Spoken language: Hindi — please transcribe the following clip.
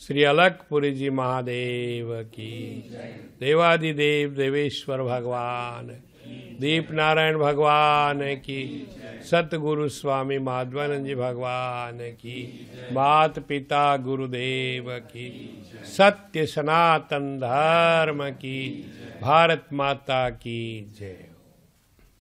श्री अलकपुरी जी महादेव की, देवादिदेव देवेश्वर भगवान, दीप नारायण भगवान की, सतगुरु स्वामी माधवानंद जी भगवान की, मात पिता गुरुदेव की, सत्य सनातन धर्म की, भारत माता की जय।